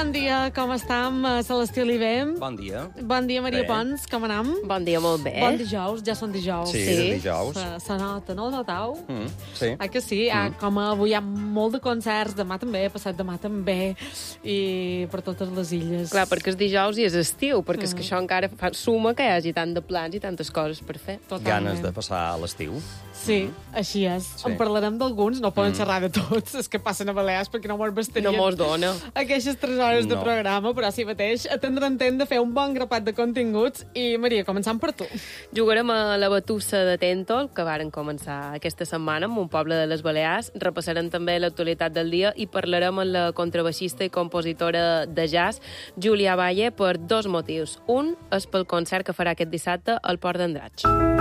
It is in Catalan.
Bon dia, com estem? Celestí Oliver. Bon dia. Bon dia, Maria Pons, com anem? Bon dia, molt bé. Bon dijous, ja són dijous. Sí, Sí. dijous. Se nota, no? Notau? Sí. Que sí? Com avui hi ha molt de concerts, demà també, passat demà també, i per totes les illes. Clar, perquè és dijous i és estiu, perquè és que això encara suma que hi hagi tant de plans i tantes coses per fer. Totalment. Ganes de passar l'estiu. Sí, així és. Sí. En parlarem d'alguns, no poden xerrar de tots, és que passen a Balears perquè no mos bastarien No mos dona. aquestes 3 hores de No. programa, però sí mateix tindrem temps de fer un bon grapat de continguts. I, Maria, començant per tu. Jugarem a la batussa de Tèntol, que varen començar aquesta setmana en un poble de les Balears. Repassarem també l'actualitat del dia i parlarem amb la contrabaixista i compositora de jazz, Júlia Valle, per 2 motius. Un és pel concert que farà aquest dissabte al Port d'Andratx.